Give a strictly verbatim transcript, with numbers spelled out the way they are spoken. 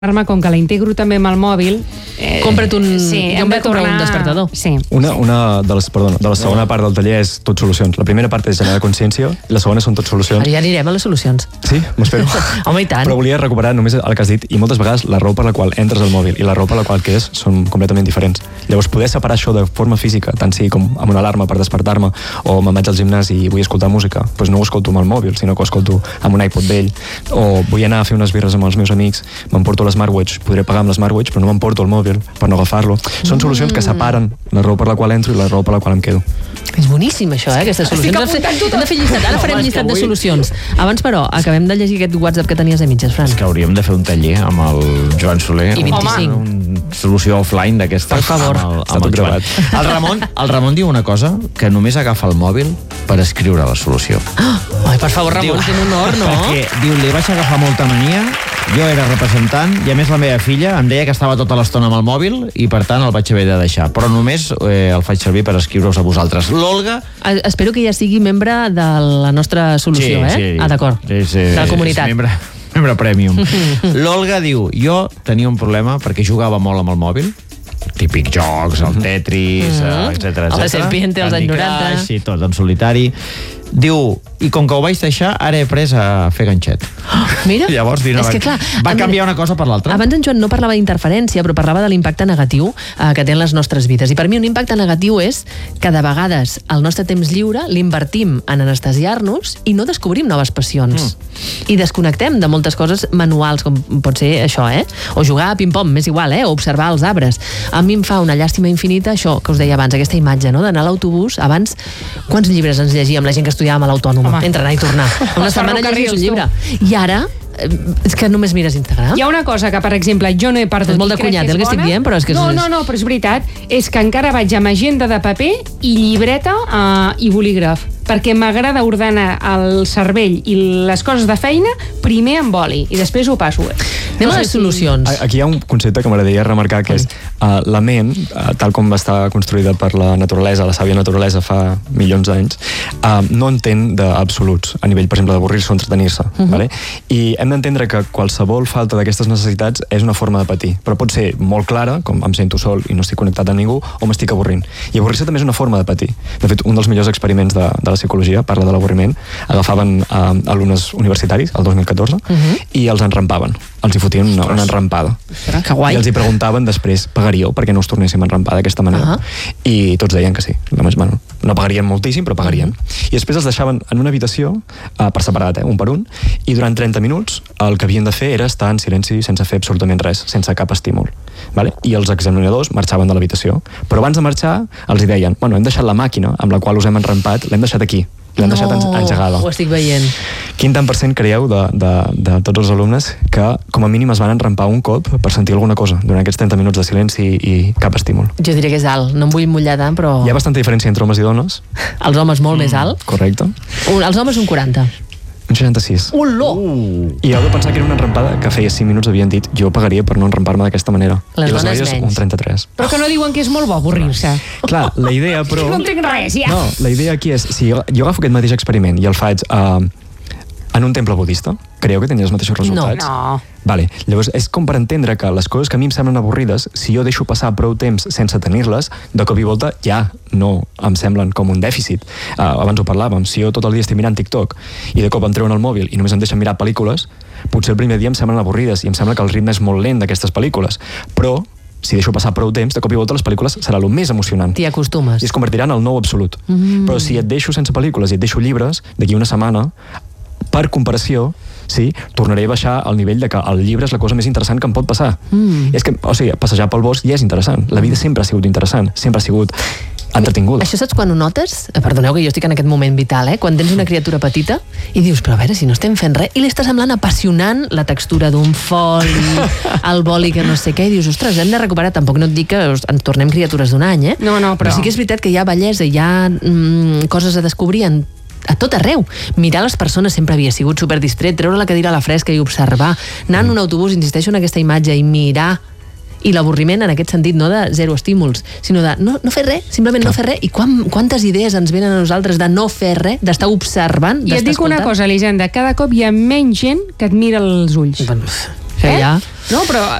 com que la integro també amb el mòbil... Eh, Compra't un... Sí, jo em vaig comprar un despertador. Sí. Una, una de les, perdona, de la segona part del taller és tot solucions. La primera part és generar consciència i la segona són tot solucions. Ara ja anirem a les solucions. Sí, m'espero. Home, i tant. Però volia recuperar només el que has dit, i moltes vegades la raó per la qual entres al mòbil i la raó per la qual quedes són completament diferents. Llavors, poder separar això de forma física, tant sigui com amb una alarma per despertar-me, o me'n vaig al gimnàs i vull escoltar música, doncs no ho escolto amb el mòbil, sinó que ho escolto amb un iPod vell, o vull anar a fer unes birres amb els meus amics, m'emporto l'smartwatch, podré pagar amb l'smartwatch, però no m'emporto el mòbil per no agafar-lo. Són mm. solucions que separen la raó per la qual entro i la raó per la qual em quedo. És boníssim, això, eh, aquestes solucions. Hem de fer llistat, ara farem llistat de solucions. Abans, però, acabem de llegir aquest WhatsApp que tenies a mitges, Fran. És que hauríem de fer un taller amb el Joan Soler. I vint-i-cinc. Una solució offline d'aquesta. Per favor. Amb el, amb el Joan. El Ramon, el Ramon diu una cosa, que només agafa el mòbil per escriure la solució. Oh, ai, per favor, Ramon, té un honor, no? Perquè, diu, li vaig agafar molta mania, jo era representant, i a més la meva filla em deia que estava tota l'estona amb el mòbil i per tant el vaig haver de deixar. Però només eh, el faig servir per escriure-us a vosaltres. L'Olga... Espero que ja sigui membre de la nostra solució, sí, eh? Sí, ah, d'acord. És, de la comunitat. És membre, membre premium. L'Olga diu, jo tenia un problema perquè jugava molt amb el mòbil, típic jocs, el Tetris, mm-hmm. etcètera, etcètera. El Serpiente, els anys noranta. Sí, tot en solitari. Diu, i com que ho vaig deixar, ara he après a fer ganxet. Oh, mira, llavors, Dina, és que clar, va canviar una cosa per l'altra. Abans en Joan no parlava d'interferència, però parlava de l'impacte negatiu eh, que té en les nostres vides. I per mi un impacte negatiu és que de vegades el nostre temps lliure l'invertim en anestesiar-nos i no descobrim noves passions. Mm. I desconnectem de moltes coses manuals, com pot ser això, eh? O jugar a ping-pong, m'és igual, eh? O observar els arbres. A mi em fa una llàstima infinita això que us deia abans, aquesta imatge, no? D'anar a l'autobús. Abans, quants llibres ens llegíem la gent que estudiàvem a l'autònoma? Home. Entre anar i tornar. Una setmana llegies un llibre. I ara, és que només mires Instagram. Hi ha una cosa que, per exemple, jo no he perdut. És molt de cunyat, el que estic dient, però és que... No, és... no, no, però és veritat. És que encara vaig amb agenda de paper i llibreta uh, i bolígraf, perquè m'agrada ordenar el cervell i les coses de feina primer amb boli i després ho passo. Anem no a les si... solucions. Aquí hi ha un concepte que m'agradaria remarcar, que és uh, la ment, uh, tal com va estar construïda per la naturalesa, la sàvia naturalesa fa milions d'anys, uh, no entén d'absoluts a nivell, per exemple, d'avorrir-se o entretenir-se. Uh-huh. Vale? I hem d'entendre que qualsevol falta d'aquestes necessitats és una forma de patir, però pot ser molt clara, com em sento sol i no estic connectat amb ningú, o m'estic avorrint. I avorrir-se també és una forma de patir. De fet, un dels millors experiments de, de la psicologia parla de l'avorriment. Agafaven uh, alumnes universitaris, el dos mil catorze, uh-huh. i els enrampaven. Els hi fotien una, una enrampada. Ostres, que guai. I els hi preguntaven després, pagaríeu perquè no us tornéssim a enrampar d'aquesta manera? Uh-huh. I tots deien que sí. Bueno, no pagarien moltíssim, però pagarien. Uh-huh. I després els deixaven en una habitació, uh, per separat, eh, un per un, i durant trenta minuts el que havien de fer era estar en silenci sense fer absolutament res, sense cap estímul. Vale? I els examinadors marxaven de l'habitació. Però abans de marxar els hi deien, bueno, hem deixat la màquina amb la qual us hem enrampat, l'hem deixat aquí. L'hem no, deixat engegada. Ho estic veient. Quin tant per cent creieu de, de, de tots els alumnes que com a mínim es van enrampar un cop per sentir alguna cosa durant aquests trenta minuts de silenci i, i cap estímul? Jo diria que és alt, no em vull mullar tant, però... Hi ha bastanta diferència entre homes i dones. Els homes molt mm. més alt? Correcte. Un, els homes un quaranta. Un seixanta-sis. Oló! Uh. I heu de pensar que era una enrampada que feia cinc minuts havien dit jo pagaria per no enrampar-me d'aquesta manera. Les I les dones noies menys. un trenta-tres. Però que no diuen que és molt bo avorrir-se. Clar, la idea, però... No entenc res, ja. No, la idea aquí és, si jo, jo agafo aquest mateix experiment i el faig uh, en un temple budista, creieu que tenia els mateixos resultats? No. no. Vale. Llavors, és com per entendre que les coses que a mi em semblen avorrides, si jo deixo passar prou temps sense tenir-les, de cop i volta ja no em semblen com un dèficit. Uh, abans ho parlàvem, si jo tot el dia estic mirant TikTok i de cop em treuen el mòbil i només em deixen mirar pel·lícules, potser el primer dia em semblen avorrides i em sembla que el ritme és molt lent d'aquestes pel·lícules. Però si deixo passar prou temps, de cop i volta les pel·lícules serà el més emocionant. T'hi acostumes. I es convertirà en el nou absolut. Mm. Però si et deixo sense pel·lícules i et deixo llibres, d'aquí una setmana, per comparació, sí, tornaré a baixar al nivell de que el llibre és la cosa més interessant que em pot passar. Mm. És que, o sigui, passejar pel bosc ja és interessant. La vida sempre ha sigut interessant, sempre ha sigut entretinguda. Això saps quan ho notes? Perdoneu que jo estic en aquest moment vital, eh? Quan tens una criatura petita i dius, però a veure, si no estem fent res, i li està semblant apassionant la textura d'un foli, el boli que no sé què, i dius, ostres, hem de recuperar, tampoc no et dic que ens tornem criatures d'un any, eh? No, no, però... però sí que és veritat que hi ha bellesa, hi ha mm, coses a descobrir en a tot arreu. Mirar les persones sempre havia sigut superdistret, treure la cadira a la fresca i observar, anar en un autobús, insisteixo en aquesta imatge, i mirar, i l'avorriment en aquest sentit, no de zero estímuls, sinó de no, no fer res, simplement no fer res, i quan, quantes idees ens venen a nosaltres de no fer res, d'estar observant, d'estar escoltant. I et dic una cosa, Elisenda, cada cop hi ha menys gent que et mira els ulls. Bueno, Que Eh? ja... No, però